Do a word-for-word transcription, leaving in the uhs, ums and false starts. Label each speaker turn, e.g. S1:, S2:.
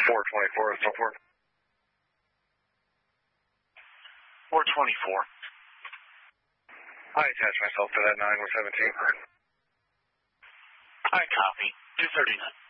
S1: four twenty-four is so forth.
S2: four twenty-four.
S1: I attach myself to that nine with seventeen.
S2: I copy. two thirty-nine.